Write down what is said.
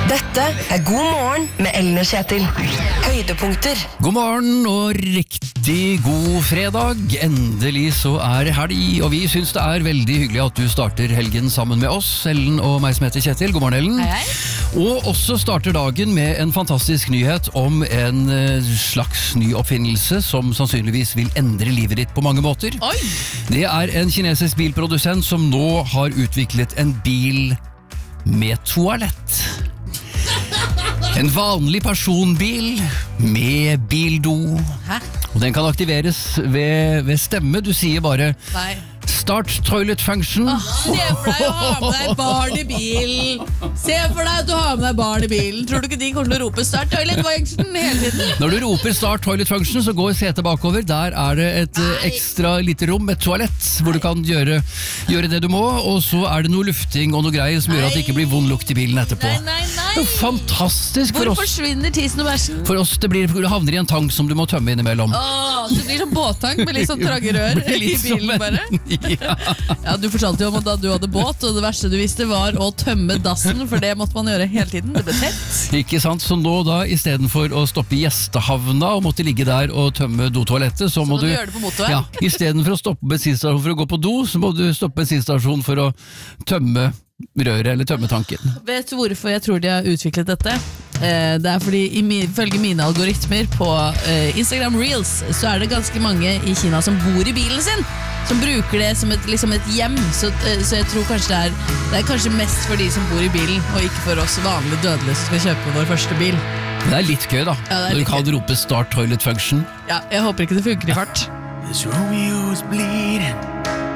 Dette God morgen med Ellen og Kjetil. Høydepunkter. God morgen og riktig god fredag. Endelig så det helg, og vi synes det veldig hyggelig at du starter helgen sammen med oss, Ellen og meg som heter Kjetil. God morgen, Ellen. Hei, hei. Og også starter dagen med en fantastisk nyhet om en slags ny oppfinnelse som sannsynligvis vil endre livet ditt på mange måter. Oi! Det en kinesisk bilprodusent som nå har utviklet en bil med toalett. En vanlig personbil med bildo. Hæ? Og den kan aktiveres ved stemme. Du sier bare Nei. Start toilet function. Se for deg å ha med deg barn i bilen. Se for deg at du har med deg barn i bilen. Tror du ikke de kommer til å rope start toilet function hele tiden? Når du roper start toilet function, så går setet bakover. Der det et ekstra lite rom, et toalett, hvor du kan gjøre det du må. Og så det noe lufting og noe greier som gjør at det ikke blir vond lukt i bilen etterpå. Nei. Det Fantastisk for Hvor oss. forsvinner tissen og bæsjen? For oss det havner i en tank som du må tømme innimellom. Så det blir sånn båttank med litt sånn trange rør Det blir i litt som bilen bare? Ja, du fortalte jo om at da du hadde båt, og det verste du visste var å tømme dassen, for det måtte man gjøre hele tiden. Det ble tett. Ikke sant? Så nå da, i stedet for å stoppe i gjestehavna og måtte ligge der og tømme dotoalettet, så må du gjøre det på motorveien. Ja, i stedet for å stoppe bensinstasjon for å gå på do, så må du stoppe bensinstasjon for å tømme røret eller tømme tanken. Vet du hvorfor jeg tror de har utviklet dette? Det fordi ifølge mine algoritmer på Instagram Reels, så det ganske mange i Kina som bor i bilen sin, som bruker det som et hjem. Så jeg tror kanskje det kanskje mest for de som bor i bilen, og ikke for oss vanlige dødelige som skal kjøpe vår første bil. Det litt gøy da. Ja, Du litt kan gøy. rope start toilet function. Ja, jeg håper ikke det funker i fart. This Romeo's bleeding.